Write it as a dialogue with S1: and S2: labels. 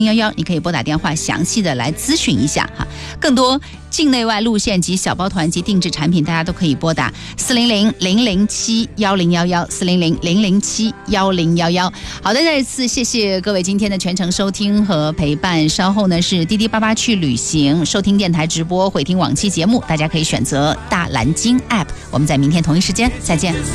S1: 11，你可以拨打电话详细的来咨询一下哈。更多境内外路线及小包团及定制产品，大家都可以拨打400-007-1011，400-007-1011。好的，再一次谢谢各位今天的全程收听和陪伴。稍后呢是滴滴88去旅行，收听电台直播，回听往期节目，大家可以选择大蓝鲸 App。我们在明天同一时间再见。